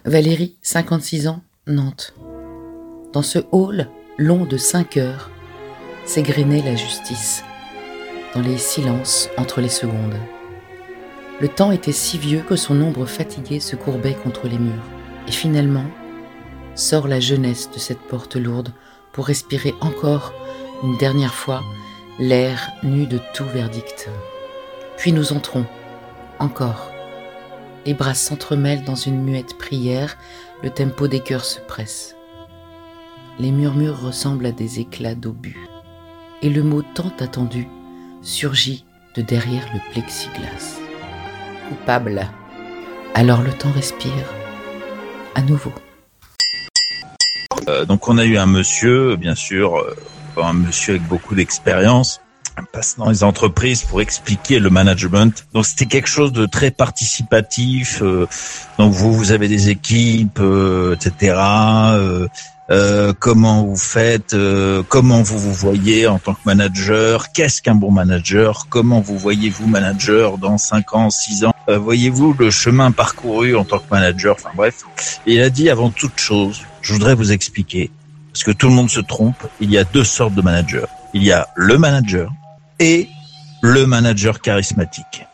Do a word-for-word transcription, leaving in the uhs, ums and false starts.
Valérie, cinquante-six ans, Nantes. Dans ce hall long de cinq heures, s'égrenait la justice, dans les silences entre les secondes. Le temps était si vieux que son ombre fatiguée se courbait contre les murs. Et finalement, sort la jeunesse de cette porte lourde pour respirer encore une dernière fois l'air nu de tout verdict. Puis nous entrons, encore. Les bras s'entremêlent dans une muette prière, le tempo des cœurs se presse. Les murmures ressemblent à des éclats d'obus. Et le mot tant attendu surgit de derrière le plexiglas. Coupable. Alors le temps respire, à nouveau. Euh, donc on a eu un monsieur, bien sûr, euh, un monsieur avec beaucoup d'expérience, passe dans les entreprises pour expliquer le management. Donc c'était quelque chose de très participatif. Euh, donc vous, vous avez des équipes, euh, et cetera. Euh, euh, comment vous faites, euh, comment vous vous voyez en tant que manager, qu'est-ce qu'un bon manager, comment vous voyez-vous manager dans cinq ans, six ans, euh, voyez-vous le chemin parcouru en tant que manager, enfin bref. Et il a dit avant toute chose, je voudrais vous expliquer, parce que tout le monde se trompe, il y a deux sortes de managers. Il y a le manager et le manager charismatique.